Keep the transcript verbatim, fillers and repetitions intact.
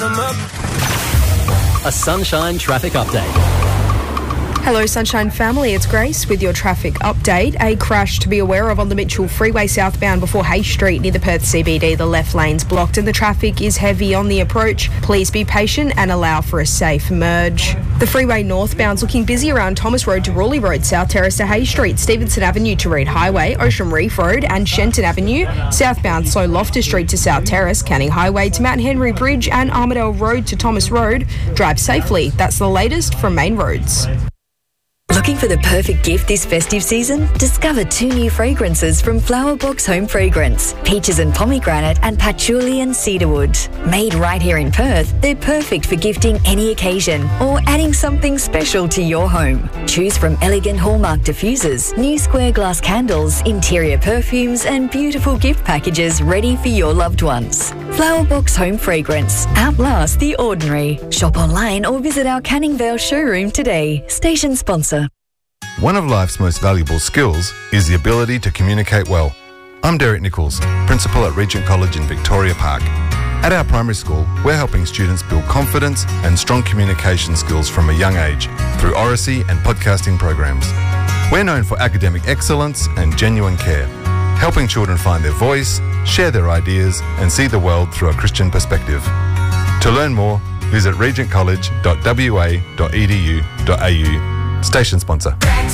A Sunshine traffic update. Hello Sunshine family, it's Grace with your traffic update. A crash to be aware of on the Mitchell Freeway southbound before Hay Street near the Perth C B D. The left lane's blocked and the traffic is heavy on the approach. Please be patient and allow for a safe merge. The freeway northbound's looking busy around Thomas Road to Rawley Road, South Terrace to Hay Street, Stevenson Avenue to Reed Highway, Ocean Reef Road and Shenton Avenue, southbound slow Loftus Street to South Terrace, Canning Highway to Mount Henry Bridge and Armidale Road to Thomas Road. Drive safely. That's the latest from Main Roads. Looking for the perfect gift this festive season? Discover two new fragrances from Flower Box Home Fragrance. Peaches and pomegranate and patchouli and cedarwood. Made right here in Perth, they're perfect for gifting any occasion or adding something special to your home. Choose from elegant hallmark diffusers, new square glass candles, interior perfumes and beautiful gift packages ready for your loved ones. Flower Box Home Fragrance. Outlast the ordinary. Shop online or visit our Canning Vale showroom today. Station sponsor. One of life's most valuable skills is the ability to communicate well. I'm Derek Nichols, Principal at Regent College in Victoria Park. At our primary school, we're helping students build confidence and strong communication skills from a young age through oracy and podcasting programs. We're known for academic excellence and genuine care, helping children find their voice, share their ideas and see the world through a Christian perspective. To learn more, visit regent college dot w a dot e d u dot a u. Station sponsor.